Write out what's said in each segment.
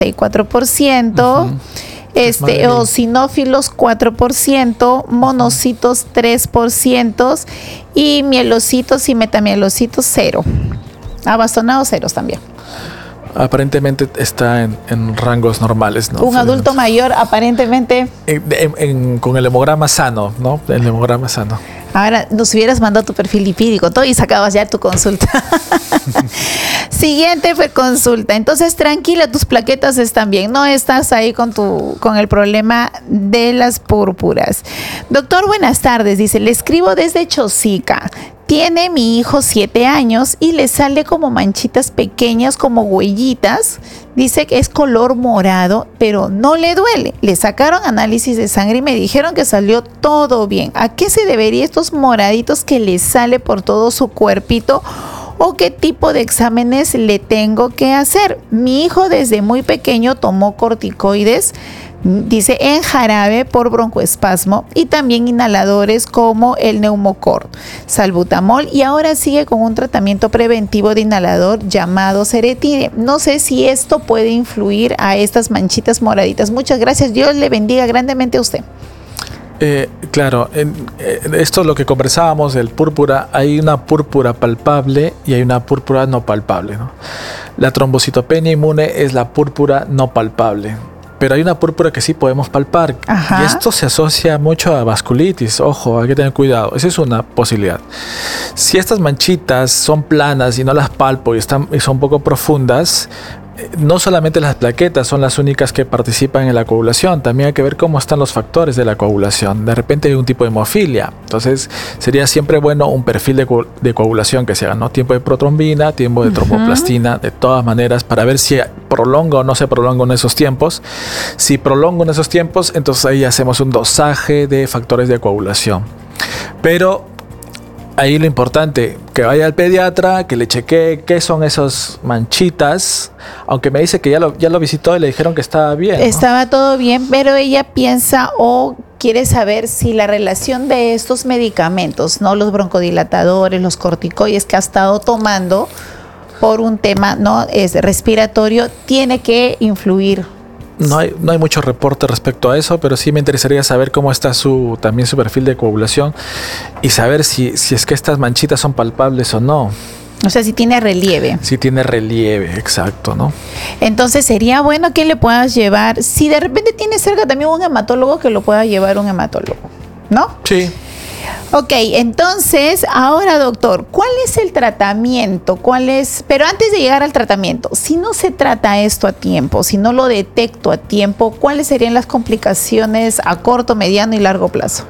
4%, eosinófilos 4%, monocitos 3% y mielocitos y metamielocitos 0. Abastonados 0 también. Aparentemente está en rangos normales, ¿no? Un adulto mayor aparentemente... con el hemograma sano, ¿no? El hemograma sano. Ahora nos hubieras mandado tu perfil lipídico todo y sacabas ya tu consulta. Siguiente consulta. Entonces, tranquila, tus plaquetas están bien. No estás ahí con el problema de las púrpuras. Doctor, buenas tardes. Dice, le escribo desde Chosica. Tiene mi hijo 7 años y le sale como manchitas pequeñas, como huellitas. Dice que es color morado, pero no le duele. Le sacaron análisis de sangre y me dijeron que salió todo bien. ¿A qué se debería estos moraditos que le sale por todo su cuerpito? ¿O qué tipo de exámenes le tengo que hacer? Mi hijo desde muy pequeño tomó corticoides, dice, en jarabe por broncoespasmo y también inhaladores como el Neumocor, salbutamol, y ahora sigue con un tratamiento preventivo de inhalador llamado Ceretine. No sé si esto puede influir a estas manchitas moraditas. Muchas gracias. Dios le bendiga grandemente a usted. Claro, esto es lo que conversábamos del púrpura. Hay una púrpura palpable y hay una púrpura no palpable, ¿no? La trombocitopenia inmune es la púrpura no palpable. Pero hay una púrpura que sí podemos palpar. Ajá. Y esto se asocia mucho a vasculitis. Ojo, hay que tener cuidado. Esa es una posibilidad. Si estas manchitas son planas y no las palpo y son poco profundas, no solamente las plaquetas son las únicas que participan en la coagulación, también hay que ver cómo están los factores de la coagulación. De repente hay un tipo de hemofilia, entonces sería siempre bueno un perfil de coagulación que se haga, ¿no? Tiempo de protrombina, tiempo de tromboplastina, de todas maneras, para ver si prolonga o no se prolonga en esos tiempos. Si prolonga en esos tiempos, entonces ahí hacemos un dosaje de factores de coagulación. Pero ahí lo importante, que vaya al pediatra, que le chequee qué son esas manchitas, aunque me dice que ya lo visitó y le dijeron que estaba bien, ¿no? Estaba todo bien, pero ella piensa o quiere saber si la relación de estos medicamentos, no los broncodilatadores, los corticoides que ha estado tomando por un tema no es respiratorio, tiene que influir. No hay mucho reporte respecto a eso, pero sí me interesaría saber cómo está también su perfil de coagulación y saber si es que estas manchitas son palpables o no. O sea, si tiene relieve. Si tiene relieve, exacto, ¿no? Entonces sería bueno que le puedas llevar, si de repente tiene cerca también un hematólogo, que lo pueda llevar un hematólogo, ¿no? Sí. Ok, entonces, ahora doctor, ¿cuál es el tratamiento? Pero antes de llegar al tratamiento, si no se trata esto a tiempo, si no lo detecto a tiempo, ¿cuáles serían las complicaciones a corto, mediano y largo plazo?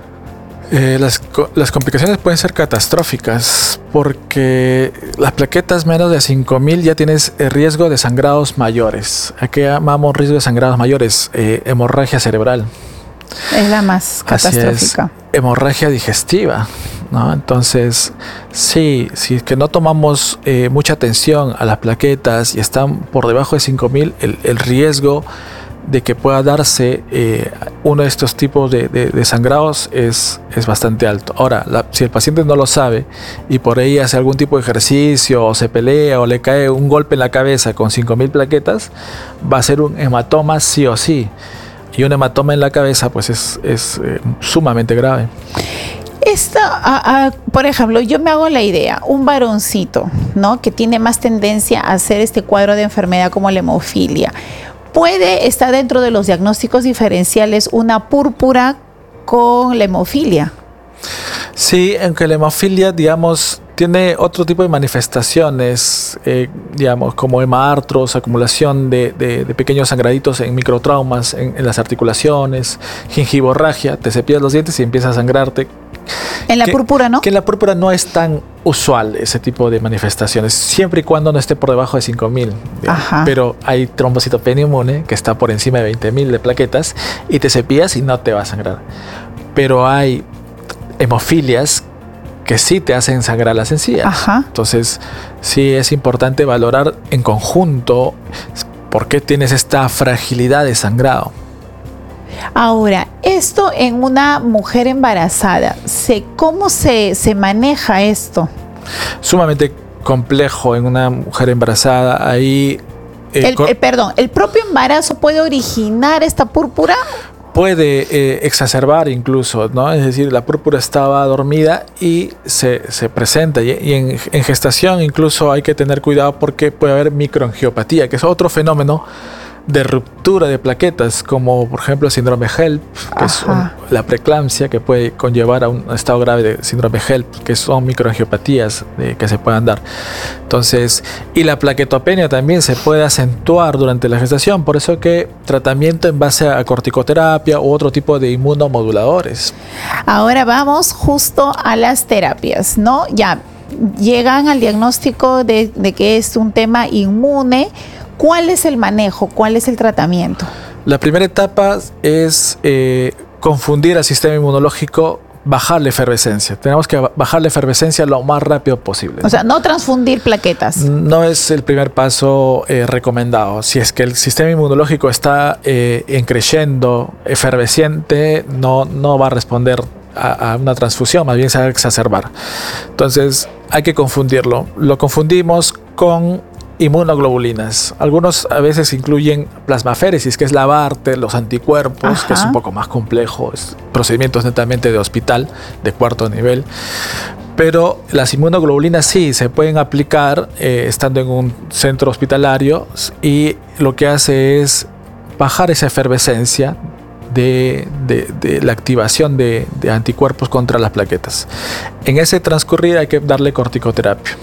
Las complicaciones pueden ser catastróficas porque las plaquetas menos de 5000 ya tienes riesgo de sangrados mayores. ¿A qué llamamos riesgo de sangrados mayores? Hemorragia cerebral. Es la más catastrófica. Así es, hemorragia digestiva, ¿no? Entonces, si es que no tomamos mucha atención a las plaquetas y están por debajo de 5000, el riesgo de que pueda darse uno de estos tipos de sangrados es bastante alto. Ahora, si el paciente no lo sabe y por ahí hace algún tipo de ejercicio o se pelea o le cae un golpe en la cabeza con 5000 plaquetas, va a ser un hematoma sí o sí. Y un hematoma en la cabeza pues es sumamente grave. Por ejemplo, yo me hago la idea, un varoncito, ¿no?, que tiene más tendencia a hacer este cuadro de enfermedad como la hemofilia, ¿puede estar dentro de los diagnósticos diferenciales una púrpura con la hemofilia? Sí, aunque la hemofilia, digamos, tiene otro tipo de manifestaciones, digamos, como hemaartros, acumulación de pequeños sangraditos en microtraumas en las articulaciones, gingivorragia, te cepillas los dientes y empieza a sangrarte. En la púrpura, ¿no? Que en la púrpura no es tan usual ese tipo de manifestaciones, siempre y cuando no esté por debajo de 5000. Pero hay trombocitopenia inmune que está por encima de 20000 de plaquetas y te cepillas y no te va a sangrar. Pero hay hemofilias que sí te hacen sangrar las encías. Entonces, sí es importante valorar en conjunto por qué tienes esta fragilidad de sangrado. Ahora, esto en una mujer embarazada, ¿cómo se maneja esto? Sumamente complejo en una mujer embarazada. Ahí Perdón, ¿el propio embarazo puede originar esta púrpura? Puede exacerbar incluso, ¿no? Es decir, la púrpura estaba dormida y se presenta. Y en gestación incluso hay que tener cuidado porque puede haber microangiopatía, que es otro fenómeno de ruptura de plaquetas, como por ejemplo el síndrome HELLP, que es la preeclampsia, que puede conllevar a un estado grave de síndrome HELLP, que son microangiopatías que se puedan dar. Entonces, y la plaquetopenia también se puede acentuar durante la gestación, por eso que tratamiento en base a corticoterapia u otro tipo de inmunomoduladores. Ahora vamos justo a las terapias, ¿no? Ya llegan al diagnóstico de que es un tema inmune. ¿Cuál es el manejo? ¿Cuál es el tratamiento? La primera etapa es confundir al sistema inmunológico, bajar la efervescencia. Tenemos que bajar la efervescencia lo más rápido posible. O sea, no transfundir plaquetas. No es el primer paso recomendado. Si es que el sistema inmunológico está en creciendo, efervesciente, no va a responder a una transfusión, más bien se va a exacerbar. Entonces hay que confundirlo. Lo confundimos con inmunoglobulinas. Algunos a veces incluyen plasmaféresis, que es lavarte los anticuerpos, que es un poco más complejo, es procedimientos netamente de hospital, de cuarto nivel. Pero las inmunoglobulinas sí se pueden aplicar estando en un centro hospitalario, y lo que hace es bajar esa efervescencia de la activación de anticuerpos contra las plaquetas. En ese transcurrir hay que darle corticoterapia.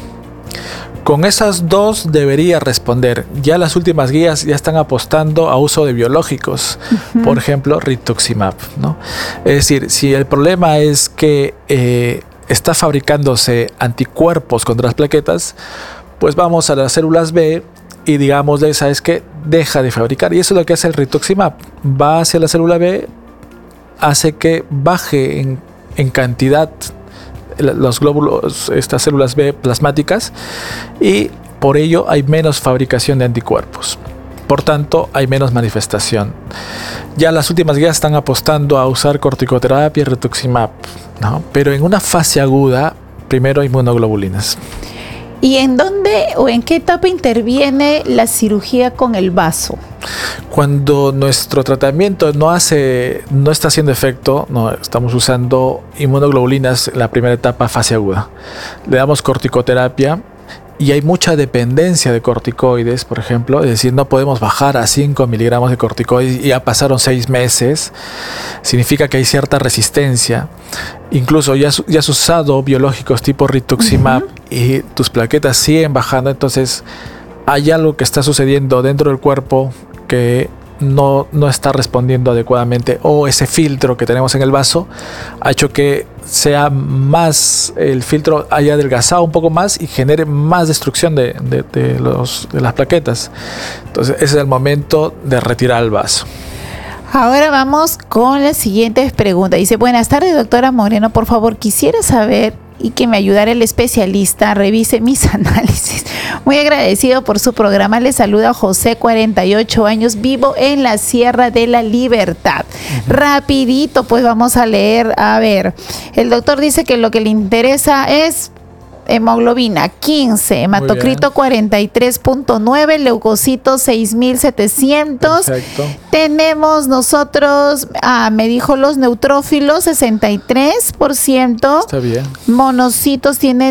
Con esas dos debería responder. Ya las últimas guías ya están apostando a uso de biológicos, por ejemplo, rituximab, ¿no? Es decir, si el problema es que está fabricándose anticuerpos contra las plaquetas, pues vamos a las células B y digamos, ¿sabes qué? Deja de fabricar. Y eso es lo que hace el rituximab. Va hacia la célula B, hace que baje en cantidad los glóbulos, estas células B plasmáticas, y por ello hay menos fabricación de anticuerpos. Por tanto, hay menos manifestación. Ya las últimas guías están apostando a usar corticoterapia y rituximab, ¿no? Pero en una fase aguda, primero inmunoglobulinas. ¿Y en dónde o en qué etapa interviene la cirugía con el vaso? Cuando nuestro tratamiento no está haciendo efecto, no estamos usando inmunoglobulinas en la primera etapa, fase aguda. Le damos corticoterapia y hay mucha dependencia de corticoides, por ejemplo, es decir, no podemos bajar a 5 miligramos de corticoides y ya pasaron 6 meses. Significa que hay cierta resistencia. Incluso ya has usado biológicos tipo rituximab y tus plaquetas siguen bajando, entonces hay algo que está sucediendo dentro del cuerpo que no está respondiendo adecuadamente, o ese filtro que tenemos en el vaso ha hecho que sea más, el filtro haya adelgazado un poco más y genere más destrucción de las plaquetas. Entonces ese es el momento de retirar el vaso. Ahora vamos con las siguientes preguntas. Dice: buenas tardes, doctora Moreno, por favor quisiera saber y que me ayudara el especialista, revise mis análisis. Muy agradecido por su programa. Le saluda José, 48 años, vivo en la Sierra de la Libertad. Rapidito, pues vamos a leer. A ver, el doctor dice que lo que le interesa es hemoglobina 15, hematocrito 43.9, leucocitos 6700. Perfecto. Tenemos nosotros, me dijo los neutrófilos 63%. Está bien. Monocitos tiene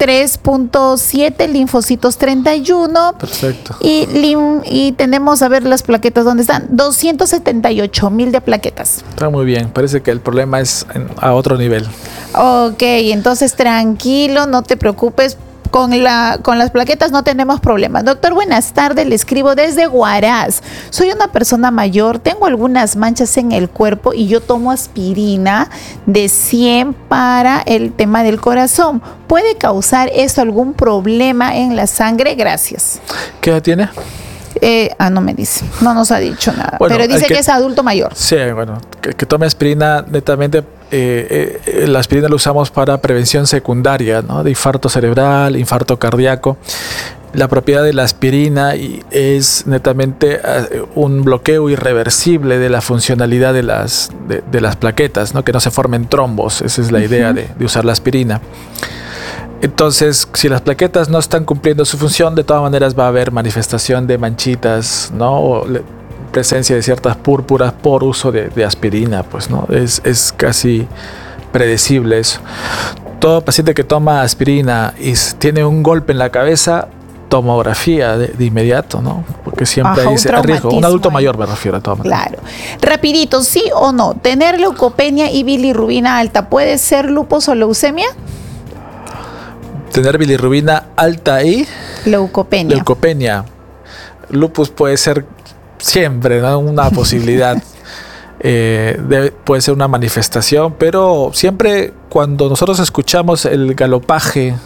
3.7, linfocitos 31. Perfecto. Y tenemos, a ver las plaquetas, ¿dónde están? 278,000 de plaquetas. Está muy bien, parece que el problema es a otro nivel. Ok, entonces tranquilo, no te preocupes. Con las plaquetas no tenemos problemas. Doctor, buenas tardes, le escribo desde Huaraz. Soy una persona mayor, tengo algunas manchas en el cuerpo y yo tomo aspirina de 100 para el tema del corazón. ¿Puede causar esto algún problema en la sangre? Gracias. ¿Qué edad tiene? No me dice, no nos ha dicho nada, bueno, pero dice que es adulto mayor. Sí, bueno, que tome aspirina netamente. La aspirina la usamos para prevención secundaria, ¿no? De infarto cerebral, infarto cardíaco. La propiedad de la aspirina es netamente un bloqueo irreversible de la funcionalidad de las plaquetas, ¿no? Que no se formen trombos. Esa es la idea de usar la aspirina. Entonces, si las plaquetas no están cumpliendo su función, de todas maneras va a haber manifestación de manchitas, ¿no? O presencia de ciertas púrpuras por uso de aspirina, pues, ¿no? Es casi predecible eso. Todo paciente que toma aspirina y tiene un golpe en la cabeza, tomografía de inmediato, ¿no? Porque siempre hay ese riesgo. Un adulto mayor me refiero a todo. Claro. Rapidito, ¿sí o no? ¿Tener leucopenia y bilirrubina alta puede ser lupus o leucemia? Tener bilirrubina alta y leucopenia. Lupus puede ser siempre, ¿no? Una posibilidad. Puede ser una manifestación, pero siempre cuando nosotros escuchamos el galopaje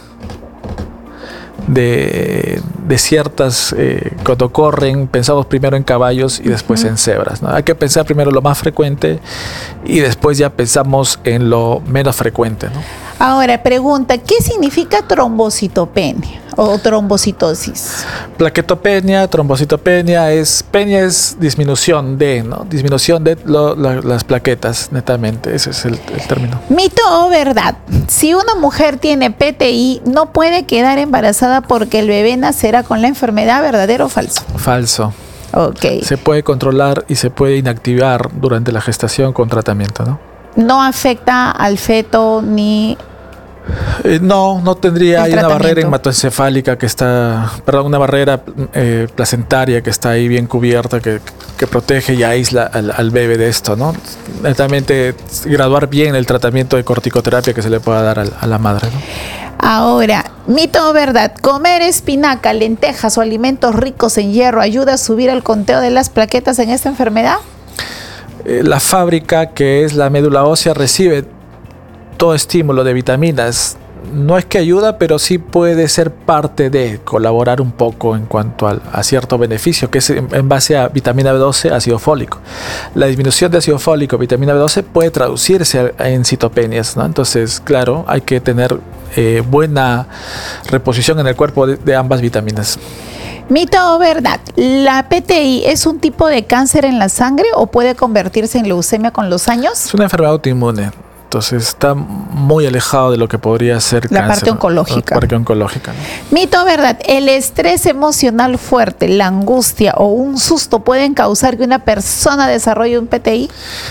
de ciertas, cuando corren, pensamos primero en caballos y después en cebras, ¿no? Hay que pensar primero lo más frecuente y después ya pensamos en lo menos frecuente, ¿no? Ahora, pregunta, ¿qué significa trombocitopenia o trombocitosis? Plaquetopenia, trombocitopenia, penia es disminución de, ¿no? Disminución de las plaquetas, netamente, ese es el término. ¿Mito o verdad? Si una mujer tiene PTI, no puede quedar embarazada porque el bebé nacerá con la enfermedad, ¿verdadero o falso? Falso. Ok. Se puede controlar y se puede inactivar durante la gestación con tratamiento, ¿no? No afecta al feto ni... No tendría. Hay una barrera hematoencefálica que está, perdón, una barrera placentaria que está ahí bien cubierta, que protege y aísla al bebé de esto, ¿no? Netamente graduar bien el tratamiento de corticoterapia que se le pueda dar a la madre, ¿no? Ahora, mito o verdad, ¿comer espinaca, lentejas o alimentos ricos en hierro ayuda a subir el conteo de las plaquetas en esta enfermedad? La fábrica, que es la médula ósea, recibe todo estímulo de vitaminas. No es que ayuda, pero sí puede ser parte de colaborar un poco en cuanto a cierto beneficio, que es en base a vitamina B12, ácido fólico. La disminución de ácido fólico, vitamina B12, puede traducirse en citopenias, ¿no? Entonces, claro, hay que tener buena reposición en el cuerpo de ambas vitaminas. ¿Mito o verdad? ¿La PTI es un tipo de cáncer en la sangre o puede convertirse en leucemia con los años? Es una enfermedad autoinmune. Entonces está muy alejado de lo que podría ser la cáncer, parte oncológica. La parte oncológica, ¿no? Mito o verdad, el estrés emocional fuerte, la angustia o un susto pueden causar que una persona desarrolle un PTI.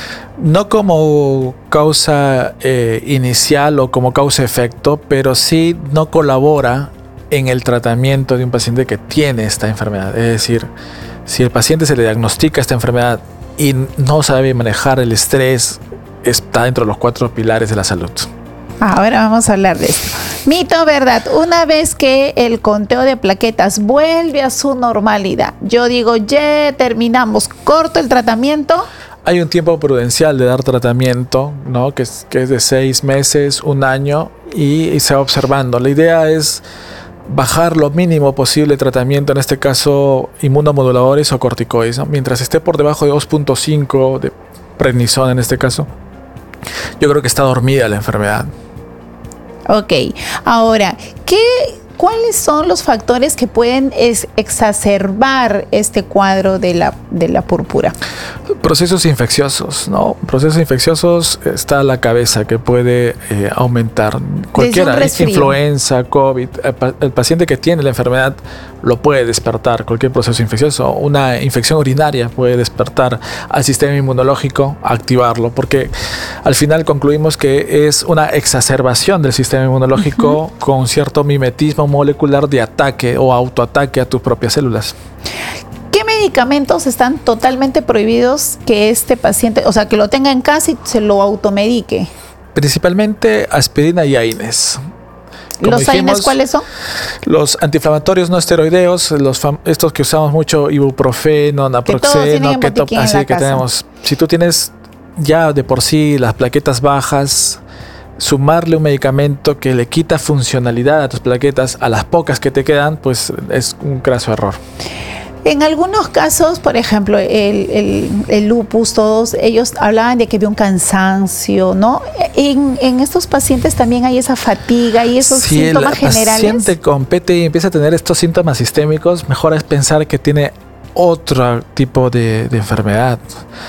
No como causa inicial o como causa-efecto, pero sí no colabora en el tratamiento de un paciente que tiene esta enfermedad. Es decir, si el paciente se le diagnostica esta enfermedad y no sabe manejar el estrés, está dentro de los 4 pilares de la salud. Ahora vamos a hablar de esto. Mito o verdad, una vez que el conteo de plaquetas vuelve a su normalidad, yo digo, ya terminamos, corto el tratamiento. Hay un tiempo prudencial de dar tratamiento, ¿no? que es de 6 meses, 1 año, y se va observando. La idea es bajar lo mínimo posible el tratamiento, en este caso inmunomoduladores o corticoides, ¿no? Mientras esté por debajo de 2.5 de prednisona en este caso, yo creo que está dormida la enfermedad. Ok, ahora, ¿cuáles son los factores que pueden exacerbar este cuadro de la púrpura? Procesos infecciosos, ¿no? Procesos infecciosos, está la cabeza que puede aumentar. Cualquiera, influenza, COVID, el paciente que tiene la enfermedad lo puede despertar, cualquier proceso infeccioso. Una infección urinaria puede despertar al sistema inmunológico, activarlo, porque al final concluimos que es una exacerbación del sistema inmunológico con cierto mimetismo molecular de ataque o autoataque a tus propias células. ¿Qué medicamentos están totalmente prohibidos que este paciente, o sea, que lo tenga en casa y se lo automedique? Principalmente aspirina y AINES. ¿Los AINES cuáles son? Los antiinflamatorios no esteroideos, estos que usamos mucho, ibuprofeno, naproxeno, así que tenemos. Si tú tienes ya de por sí las plaquetas bajas, sumarle un medicamento que le quita funcionalidad a tus plaquetas, a las pocas que te quedan, pues es un craso error. En algunos casos, por ejemplo, el lupus, todos ellos hablaban de que había un cansancio, ¿no? En estos pacientes también hay esa fatiga y esos síntomas generales. Si el paciente con PTI empieza a tener estos síntomas sistémicos, mejor es pensar que tiene otro tipo de enfermedad.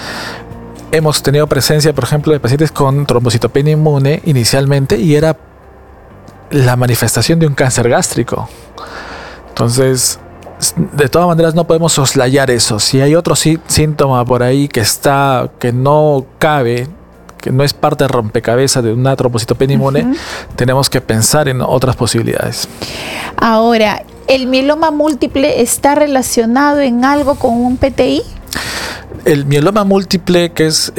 Hemos tenido presencia, por ejemplo, de pacientes con trombocitopenia inmune inicialmente y era la manifestación de un cáncer gástrico. Entonces, de todas maneras no podemos soslayar eso. Si hay otro síntoma por ahí que no cabe, que no es parte de rompecabezas de una trombocitopenia inmune, tenemos que pensar en otras posibilidades. Ahora, ¿el mieloma múltiple está relacionado en algo con un PTI? El mieloma múltiple, que es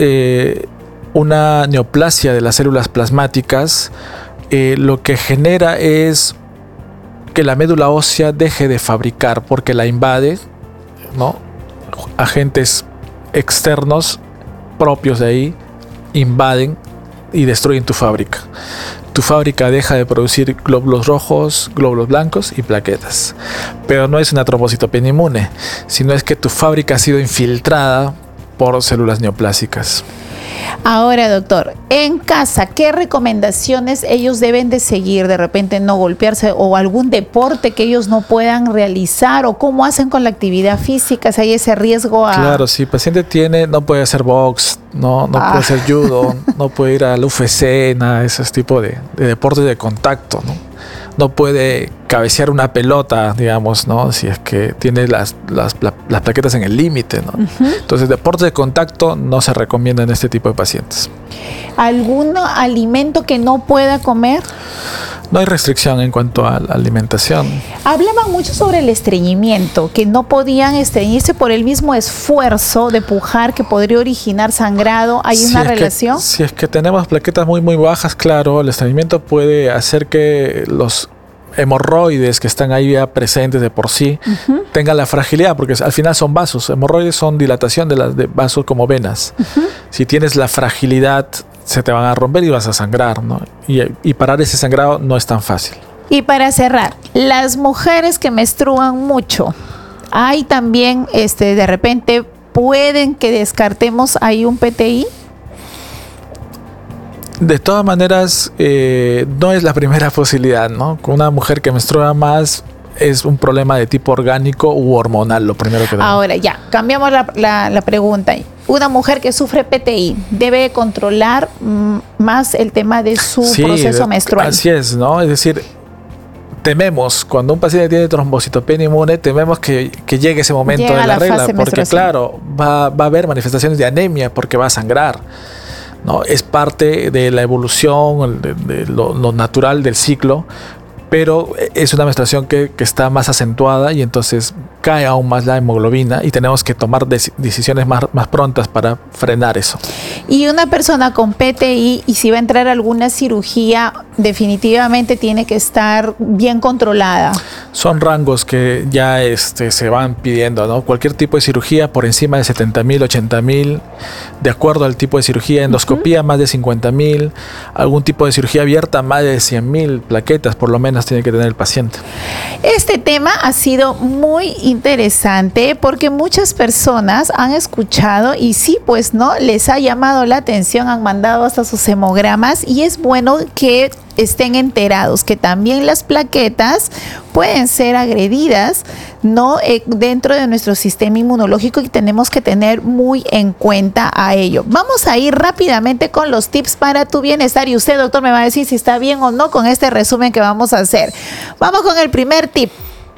una neoplasia de las células plasmáticas, lo que genera es que la médula ósea deje de fabricar porque la invade, ¿no? Agentes externos propios de ahí invaden y destruyen tu fábrica. Tu fábrica deja de producir glóbulos rojos, glóbulos blancos y plaquetas. Pero no es una trombocitopenia inmune, sino es que tu fábrica ha sido infiltrada por células neoplásicas. Ahora, doctor, en casa, ¿qué recomendaciones ellos deben de seguir? De repente no golpearse, o algún deporte que ellos no puedan realizar, o cómo hacen con la actividad física, si hay ese riesgo a... Claro, si el paciente no puede hacer box, no puede hacer judo, no puede ir al UFC, nada de ese tipo de deportes de contacto, ¿no? No puede cabecear una pelota, digamos, ¿no? Si es que tiene las plaquetas en el límite, ¿no? Entonces, deporte de contacto no se recomienda en este tipo de pacientes. ¿Algún alimento que no pueda comer? No hay restricción en cuanto a la alimentación. Hablaban mucho sobre el estreñimiento, que no podían estreñirse por el mismo esfuerzo de pujar que podría originar sangrado. ¿Hay una relación? Si es que tenemos plaquetas muy bajas, claro, el estreñimiento puede hacer que los hemorroides que están ahí ya presentes de por sí tengan la fragilidad, porque al final son vasos. Hemorroides son dilatación de vasos como venas. Si tienes la fragilidad, se te van a romper y vas a sangrar, ¿no? Y parar ese sangrado no es tan fácil. Y para cerrar, las mujeres que menstruan mucho, hay también, de repente, pueden que descartemos ahí un PTI. De todas maneras, no es la primera posibilidad, ¿no? Con una mujer que menstrua más es un problema de tipo orgánico u hormonal, lo primero que tenemos. Ahora ya, cambiamos la pregunta. Una mujer que sufre PTI debe controlar más el tema de su proceso menstrual. Así es, ¿no? Es decir, tememos, cuando un paciente tiene trombocitopenia inmune, tememos que llegue ese momento de la regla, porque claro, va a haber manifestaciones de anemia porque va a sangrar, ¿no? Es parte de la evolución, de lo natural del ciclo, pero es una menstruación que está más acentuada y entonces cae aún más la hemoglobina y tenemos que tomar decisiones más prontas para frenar eso. Y una persona con PTI, y si va a entrar a alguna cirugía, definitivamente tiene que estar bien controlada. Son rangos que ya se van pidiendo, ¿no? Cualquier tipo de cirugía por encima de 70,000, 80,000, de acuerdo al tipo de cirugía. Endoscopía más de 50,000, algún tipo de cirugía abierta más de 100,000 plaquetas por lo menos tiene que tener el paciente. Este tema ha sido muy interesante porque muchas personas han escuchado y sí, pues no, les ha llamado la atención, han mandado hasta sus hemogramas, y es bueno que estén enterados que también las plaquetas pueden ser agredidas, ¿no? Dentro de nuestro sistema inmunológico, y tenemos que tener muy en cuenta a ello. Vamos a ir rápidamente con los tips para tu bienestar, y usted, doctor, me va a decir si está bien o no con este resumen que vamos a hacer. Vamos con el primer tip.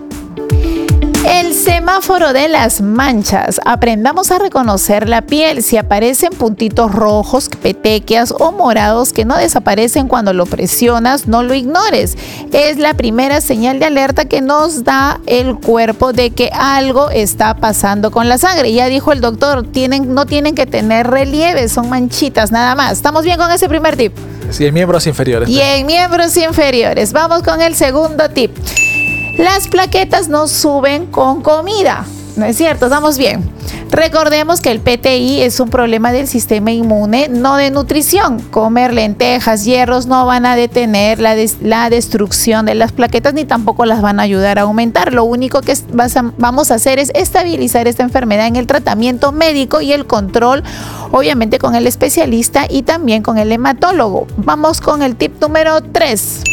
El semáforo de las manchas. Aprendamos a reconocer la piel. Si aparecen puntitos rojos, petequias o morados que no desaparecen cuando lo presionas, no lo ignores. Es la primera señal de alerta que nos da el cuerpo de que algo está pasando con la sangre. Ya dijo el doctor, no tienen que tener relieve, son manchitas nada más. ¿Estamos bien con ese primer tip? Sí, en miembros inferiores. Y en miembros inferiores. Vamos con el segundo tip. Las plaquetas no suben con comida, ¿no es cierto? Estamos bien. Recordemos que el PTI es un problema del sistema inmune, no de nutrición. Comer lentejas, hierros no van a detener la destrucción de las plaquetas, ni tampoco las van a ayudar a aumentar. Lo único que vamos a hacer es estabilizar esta enfermedad en el tratamiento médico y el control, obviamente con el especialista y también con el hematólogo. Vamos con el tip número 3.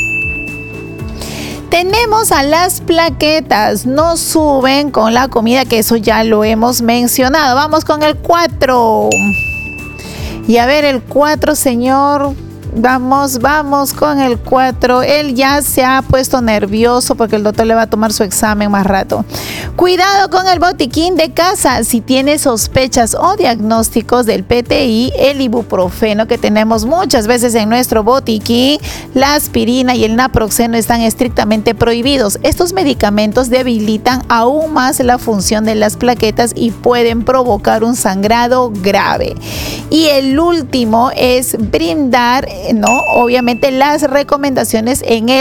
Tenemos a las plaquetas, no suben con la comida, que eso ya lo hemos mencionado. Vamos con el 4. Y a ver, el 4, señor Vamos con el 4. Él ya se ha puesto nervioso porque el doctor le va a tomar su examen más rato. Cuidado con el botiquín de casa. Si tiene sospechas o diagnósticos del PTI, el ibuprofeno que tenemos muchas veces en nuestro botiquín, la aspirina y el naproxeno están estrictamente prohibidos. Estos medicamentos debilitan aún más la función de las plaquetas y pueden provocar un sangrado grave. Y el último es brindar, ¿no? Obviamente las recomendaciones en el